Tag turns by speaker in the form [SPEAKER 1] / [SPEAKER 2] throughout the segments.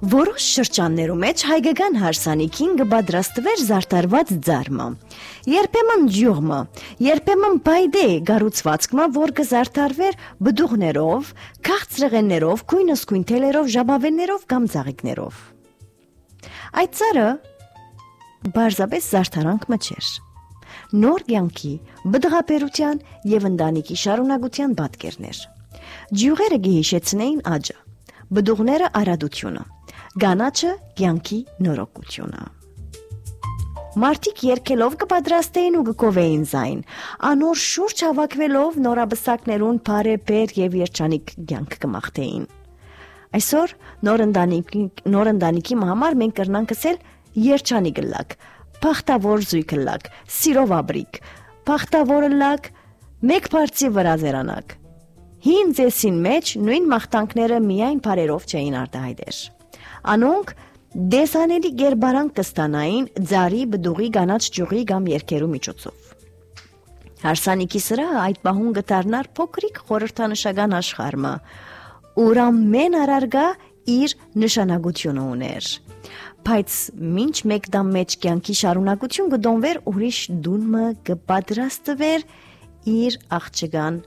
[SPEAKER 1] Որոշ շրջաններում մեջ հայկական հարսանիքին կպատրաստվեր զարդարված ձարմը, երբեմն ջյուղմը, երբեմն բայդե գառուցվածքմը, որ կզարդարվեր բդուղներով, քաղցրեղեններով, գույնսգույն թելերով, ժապավեններով կամ ծաղիկներով։ Այդ ձարը բարձրապես զարդարանք չէր։ Նոր կյանքի, բդղապերության եւ ընտանիքի շարունակության պատկերներ։ Ջյուղերը կհիշեցնեին աճը, բդուղները արադությունը, գանաչը կյանքի նորոգությունը։ Մարդիկ երգելով կպատրաստեին ու կկովեին զայն, անոր շուրջ հավաքվելով նորաբսակներուն բարեբեր եւ երջանիկ կյանք կմաղթեին։ Այսօր նոր ընտանիքի համար մենք կրնանք ասել երջանիկ լակ, փախտավոր զույգ լակ, սիրով աբրիկ, փախտավոր լակ, մեկ բարձի վրա ձերանակ։ Հին ձեսին մեջ նույն մաղթանքները միայն բարերով չէին արտահայտեր։ Անոնք դեսանելի գերբարանք կստանային ձարի, բդուղի, գանաչ ջուղի կամ երգերու միջոցով։ Հարսանիքի սրահը այդ պահուն կդառնար փոքրիկ խորհրդանշական աշխարհը, ուր ամեն առարգա իր նշանակությունը ուներ։ Բայց մինչ մեկ դամ մեջ կյանքի շարունակություն կդոնվեր ուրիշ դունմը կպատրաստվեր իր աղջկան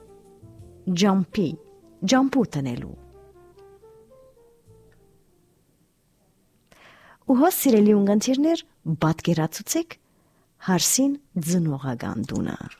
[SPEAKER 1] ջամփու տնելու։ Ու հո սիրելի ունգընտիրներ, պատկերացուցեք հարսին ծնողական տունը։